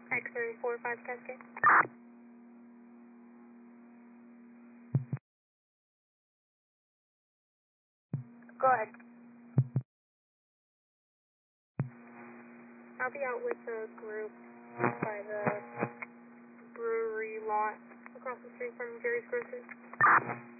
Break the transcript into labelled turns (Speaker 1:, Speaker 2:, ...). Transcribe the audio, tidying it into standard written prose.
Speaker 1: X-ray 45 Cascade. Go ahead. I'll be out with a group by the brewery lot across the street from Jerry's Grocery.